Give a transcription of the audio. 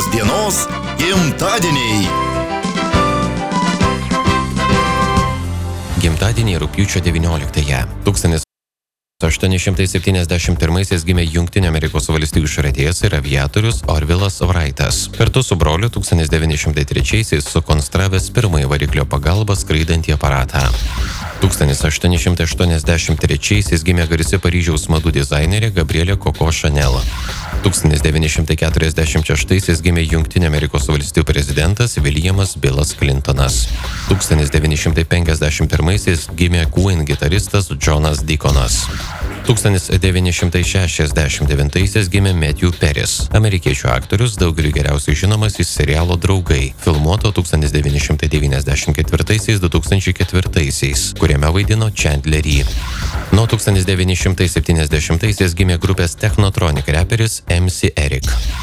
šios dienos gimtadieniai. Gimtadienį rugpjūčio 19-ąją. 1871 gimė Jungtinių Amerikos valstijų išradėjas ir aviatorius Orvilas Wrightas. Kartu su broliu 1903 sukonstravęs pirmąjį variklio pagalbą skraidantį aparatą. 1883 gimė garsi Paryžiaus madų dizainerė Gabrielė Coco Chanel. 1946 gimė Jungtinių Amerikos valstijų prezidentas Williamas Billas Clintonas. 1951 gimė Queen gitaristas Jonas Deaconas. 1969 gimė Matthew Perris, amerikiečių aktorius, daugeliu geriausiai žinomas iš serialo Draugai, filmuoto 1994-2004, kuriame vaidino Chandlerį. Nuo 1970 gimė grupės Technotronic reperis MC Eric.